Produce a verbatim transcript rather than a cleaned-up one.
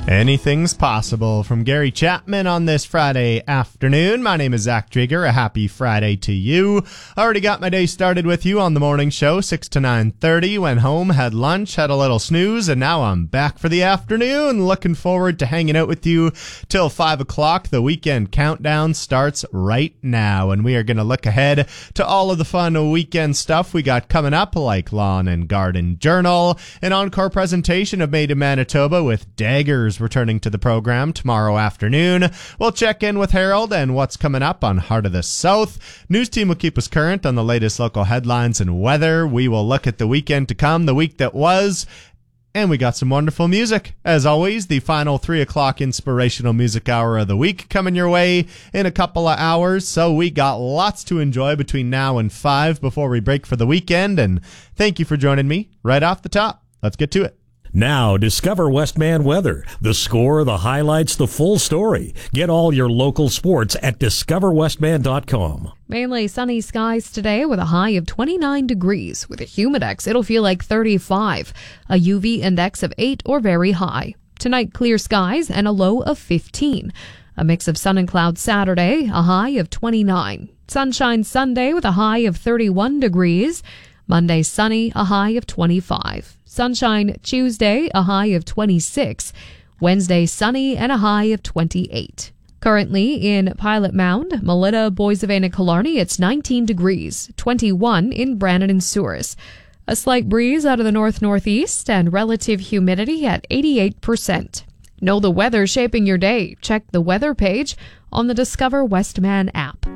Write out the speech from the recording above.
Anything's possible from Gary Chapman on this Friday afternoon. My name is Zach Drieger. A happy Friday to you. Already got my day started with you on the morning show, six to nine thirty. Went home, had lunch, had a little snooze, and now I'm back for the afternoon. Looking forward to hanging out with you till five o'clock. The weekend countdown starts right now, and we are going to look ahead to all of the fun weekend stuff we got coming up, like Lawn and Garden Journal, an encore presentation of Made in Manitoba with Daggers returning to the program tomorrow afternoon. We'll check in with Harold and what's coming up on Heart of the South. News team will keep us current on the latest local headlines and weather. We will look at the weekend to come, the week that was, and we got some wonderful music. As always, the final three o'clock inspirational music hour of the week coming your way in a couple of hours. So we got lots to enjoy between now and five before we break for the weekend. And thank you for joining me right off the top. Let's get to it. Now, discover Westman Weather. The score, the highlights, the full story. Get all your local sports at discover westman dot com. Mainly sunny skies today with a high of twenty-nine degrees. With a humidex, it'll feel like thirty-five. A U V index of eight or very high. Tonight, clear skies and a low of fifteen. A mix of sun and clouds Saturday, a high of twenty-nine. Sunshine Sunday with a high of thirty-one degrees. Monday, sunny, a high of twenty-five. Sunshine Tuesday, a high of twenty-six. Wednesday, sunny and a high of twenty-eight. Currently in Pilot Mound, Melita, Boissevain, and Killarney, it's nineteen degrees, twenty-one in Brandon and Souris. A slight breeze out of the north-northeast and relative humidity at eighty-eight percent. Know the weather shaping your day. Check the weather page on the Discover Westman app.